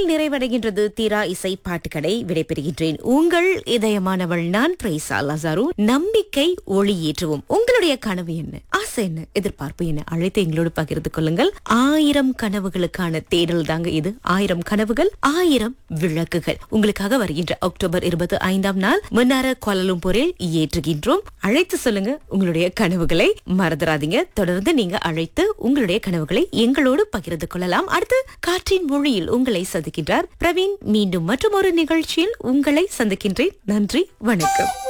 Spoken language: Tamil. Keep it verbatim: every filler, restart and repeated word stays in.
நிறைவடைகின்றது தீரா இசை பாட்டுக்கடை. விடைபெறுகின்றேன். உங்கள் இதயமானவள் நான் பிரைசா லசாரு. நம்பிக்கை ஒளியேற்றுவோம். உங்களுடைய கனவு என்ன, ஆசை என்ன, எதிர்பார்ப்பு என்ன, அழைத்து எங்களோடு பகிர்ந்து கொள்ளுங்கள். ஆயிரம் கனவுகளுக்கான தேடல் தாங்க இது. ஆயிரம் கனவுகள், ஆயிரம் விளக்குகள். உங்களுக்காக வருகின்ற அக்டோபர் இருபத்தி ஐந்தாம் நாள் முன்னார கோலாலம்பூரில் ஏற்றுகின்றோம். அழைத்து சொல்லுங்க உங்களுடைய கனவுகளை. மறந்துடாதீங்க, தொடர்ந்து நீங்க அழைத்து உங்களுடைய கனவுகளை எங்களோடு பகிர்ந்து கொள்ளலாம். அடுத்து காற்றின் மொழியில் உங்களை சந்திக்கின்றார் பிரவீன். மீண்டும் மற்றும் ஒரு நிகழ்ச்சியில் உங்களை சந்திக்கின்றேன். நன்றி, வணக்கம்.